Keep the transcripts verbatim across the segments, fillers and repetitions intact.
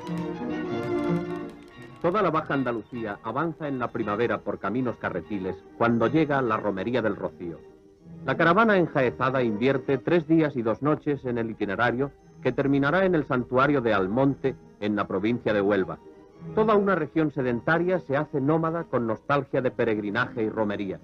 Toda la Baja Andalucía avanza en la primavera por caminos carretiles cuando llega la romería del Rocío. La caravana enjaezada invierte tres días y dos noches en el itinerario que terminará en el santuario de Almonte, en la provincia de Huelva. Toda una región sedentaria se hace nómada con nostalgia de peregrinaje y romería.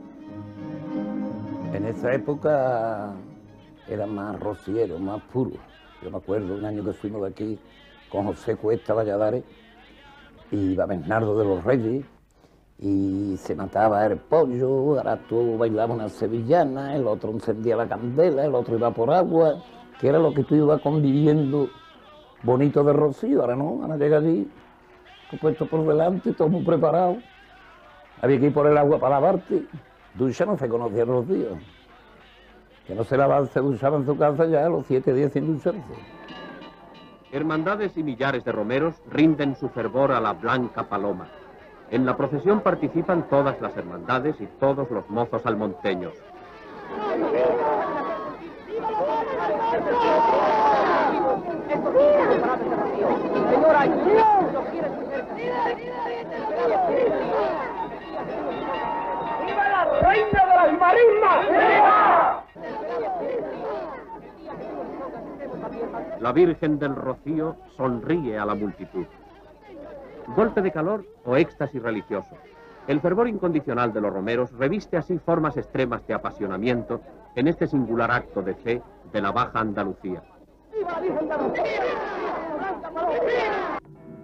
En esa época era más rociero, más puro. Yo me acuerdo un año que fuimos de aquí con José Cuesta Valladares y iba Bernardo de los Reyes y se mataba el pollo, ahora tú bailabas una sevillana, el otro encendía la candela, el otro iba por agua, que era lo que tú ibas conviviendo bonito de Rocío. Ahora no, ahora llega allí, puesto por delante, todo muy preparado. Había que ir por el agua para lavarte. Ducha no se conocía en Rocío. Que no se lavaba, se duchaba en su casa ya a los siete días sin ducharse. Hermandades y millares de romeros rinden su fervor a la Blanca Paloma. En la procesión participan todas las hermandades y todos los mozos almonteños. ¡Viva la reina de las marismas! ¡Viva! La Virgen del Rocío sonríe a la multitud. Golpe de calor o éxtasis religioso. El fervor incondicional de los romeros reviste así formas extremas de apasionamiento en este singular acto de fe de la Baja Andalucía. ¡Viva la Virgen de Rocío! ¡Blanca Paloma!